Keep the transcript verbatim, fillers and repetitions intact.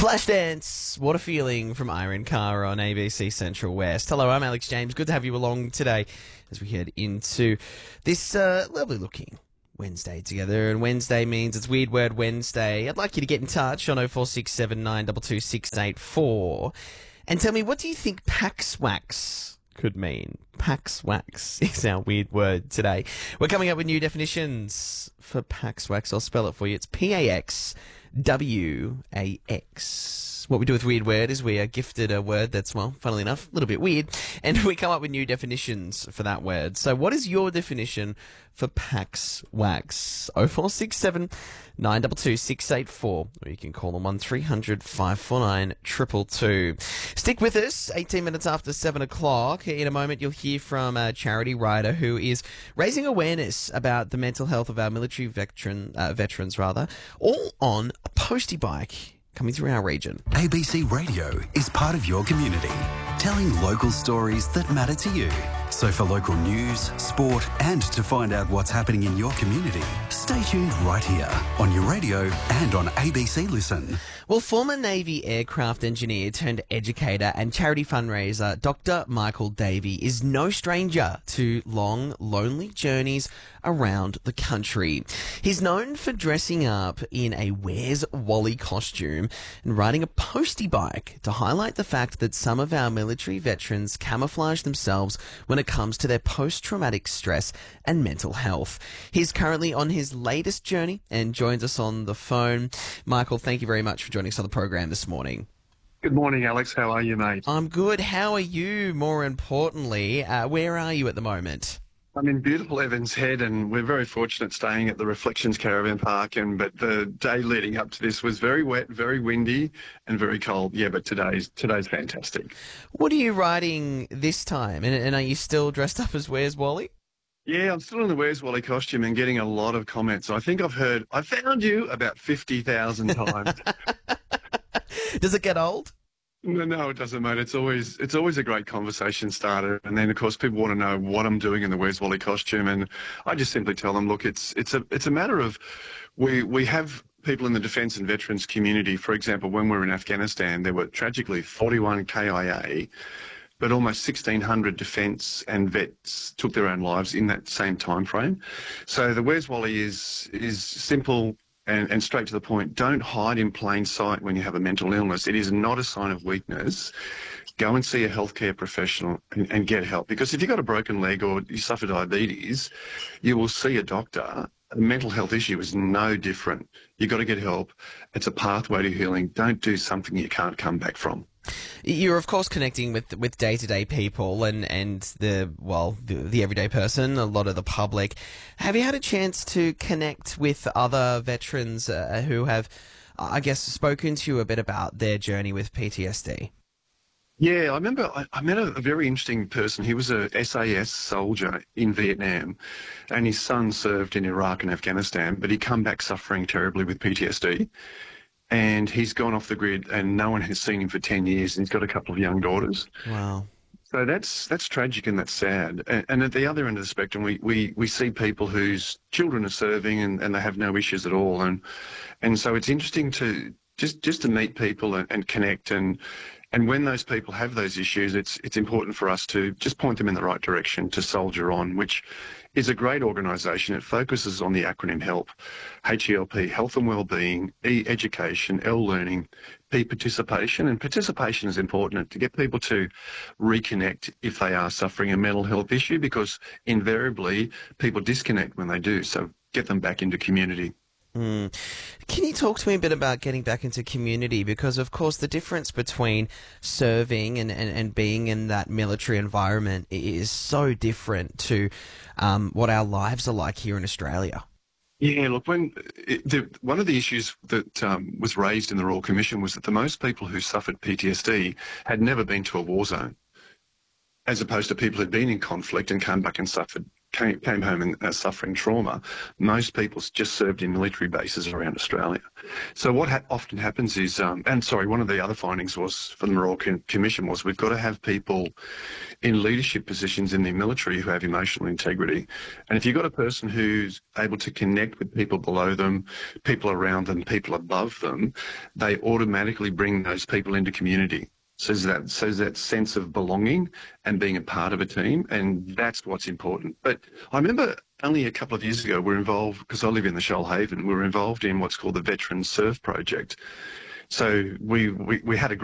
Flashdance, what a feeling from Iron Car on A B C Central West. Hello, I'm Alex James. Good to have you along today as we head into this uh, lovely looking Wednesday together. And Wednesday means it's Weird Word Wednesday. I'd like you to get in touch on oh four six seven nine two two six eight four and tell me, what do you think Pax Wax could mean? Pax Wax is our weird word today. We're coming up with new definitions for Pax Wax. I'll spell it for you. It's P A X W A X. What we do with Weird Word is we are gifted a word that's, well, funnily enough, a little bit weird, and we come up with new definitions for that word. So what is your definition for Pax Wax? oh four six seven nine two two six eight four, or you can call them one three hundred five four nine two two two. Stick with us, eighteen minutes after seven o'clock. In a moment, you'll hear from a charity writer who is raising awareness about the mental health of our military veteran, uh, veterans, rather, all on a postie bike coming through our region. A B C Radio is part of your community, telling local stories that matter to you. So for local news, sport, and to find out what's happening in your community, stay tuned right here on your radio and on A B C Listen. Well, former Navy aircraft engineer turned educator and charity fundraiser Doctor Michael Davey is no stranger to long, lonely journeys around the country. He's known for dressing up in a Where's Wally costume and riding a postie bike to highlight the fact that some of our military veterans camouflage themselves when it comes to their post-traumatic stress and mental health. He's currently on his latest journey and joins us on the phone. Michael, thank you very much for joining us on the program this morning. Good morning, Alex. How are you, mate? I'm good. How are you, more importantly? Uh, where are you at the moment? I'm in beautiful Evans Head, and we're very fortunate staying at the Reflections Caravan Park. And but the day leading up to this was very wet, very windy, and very cold. Yeah, but today's today's fantastic. What are you riding this time? And, and are you still dressed up as Where's Wally? Yeah, I'm still in the Where's Wally costume and getting a lot of comments. I think I've heard "I found you" about fifty thousand times. Does it get old? No, no, it doesn't, mate. It's always it's always a great conversation starter, and then of course people want to know what I'm doing in the Where's Wally costume, and I just simply tell them, look, it's it's a it's a matter of we we have people in the defence and veterans community. For example, when we were in Afghanistan, there were tragically forty-one K I A, but almost sixteen hundred defence and vets took their own lives in that same time frame. So the Where's Wally is is simple. And, and straight to the point. Don't hide in plain sight when you have a mental illness. It is not a sign of weakness. Go and see a healthcare professional and, and get help. Because if you've got a broken leg or you suffer diabetes, you will see a doctor. A mental health issue is no different. You've got to get help. It's a pathway to healing. Don't do something you can't come back from. You're, of course, connecting with with day-to-day people and, and the, well, the, the everyday person, a lot of the public. Have you had a chance to connect with other veterans uh, who have, I guess, spoken to you a bit about their journey with P T S D? Yeah, I remember I, I met a, a very interesting person. He was a S A S soldier in Vietnam, and his son served in Iraq and Afghanistan, but he come back suffering terribly with P T S D. And he's gone off the grid, and no one has seen him for ten years, and he's got a couple of young daughters. Wow. So that's that's tragic and that's sad. And, and at the other end of the spectrum, we, we, we see people whose children are serving and, and they have no issues at all. And and so it's interesting to just, just to meet people and, and connect. And and when those people have those issues, it's it's important for us to just point them in the right direction to Soldier On, which is a great organisation. It focuses on the acronym HELP, H E L P, Health and Wellbeing, E, Education, L, Learning, P, Participation. And participation is important to get people to reconnect if they are suffering a mental health issue, because invariably people disconnect when they do. So get them back into community. Mm. Can you talk to me a bit about getting back into community? Because, of course, the difference between serving and, and, and being in that military environment is so different to um, what our lives are like here in Australia. Yeah, look, when it, the, one of the issues that um, was raised in the Royal Commission was that the most people who suffered P T S D had never been to a war zone, as opposed to people who'd been in conflict and come back and suffered came, came home and uh, suffering trauma, most people just served in military bases around Australia. So what ha- often happens is, um, and sorry, one of the other findings was from the Royal Com- Commission was we've got to have people in leadership positions in the military who have emotional integrity. And if you've got a person who's able to connect with people below them, people around them, people above them, they automatically bring those people into community. So there's that, so there's that sense of belonging and being a part of a team, and that's what's important. But I remember only a couple of years ago, we were involved, because I live in the Shoalhaven, we were involved in what's called the Veteran Surf Project. So we, we, we had a